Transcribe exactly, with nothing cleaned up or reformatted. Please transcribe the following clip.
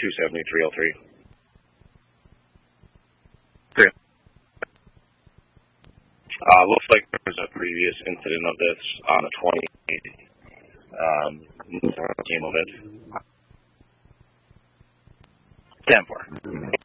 two seventy, three oh three. Three. Uh, looks like there was a previous incident of this on the twenty-eighth. Um, came of it. ten four.